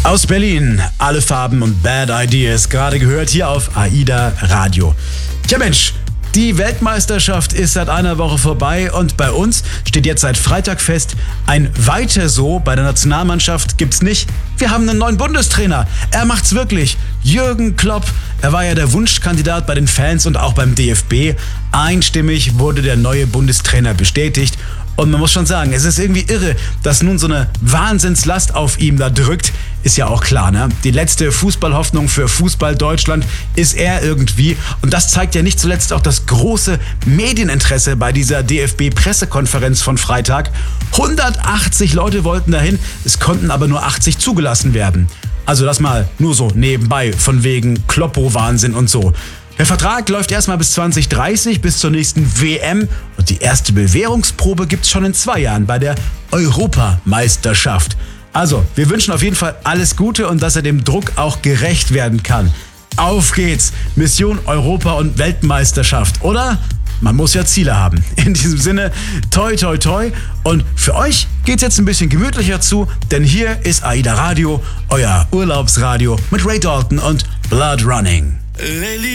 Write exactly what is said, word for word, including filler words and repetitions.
Aus Berlin, alle Farben und Bad Ideas, gerade gehört hier auf AIDA Radio. Tja Mensch, die Weltmeisterschaft ist seit einer Woche vorbei und bei uns steht jetzt seit Freitag fest, ein Weiter so bei der Nationalmannschaft gibt's nicht. Wir haben einen neuen Bundestrainer. Er macht's wirklich. Jürgen Klopp. Er war ja der Wunschkandidat bei den Fans und auch beim D F B. Einstimmig wurde der neue Bundestrainer bestätigt. Und man muss schon sagen, es ist irgendwie irre, dass nun so eine Wahnsinnslast auf ihm da drückt. Ist ja auch klar, ne? Die letzte Fußballhoffnung für Fußball Deutschland ist er irgendwie. Und das zeigt ja nicht zuletzt auch das große Medieninteresse bei dieser D F B-Pressekonferenz von Freitag. hundertachtzig Leute wollten dahin, es konnten aber nur achtzig zugelassen werden. Also das mal nur so nebenbei, von wegen Kloppo-Wahnsinn und so. Der Vertrag läuft erstmal bis zwanzig dreißig, bis zur nächsten W M. Und die erste Bewährungsprobe gibt's schon in zwei Jahren bei der Europameisterschaft. Also, wir wünschen auf jeden Fall alles Gute und dass er dem Druck auch gerecht werden kann. Auf geht's! Mission Europa und Weltmeisterschaft, oder? Man muss ja Ziele haben. In diesem Sinne, toi toi toi. Und für euch geht's jetzt ein bisschen gemütlicher zu, denn hier ist AIDA Radio, euer Urlaubsradio mit Ray Dalton und Blood Running.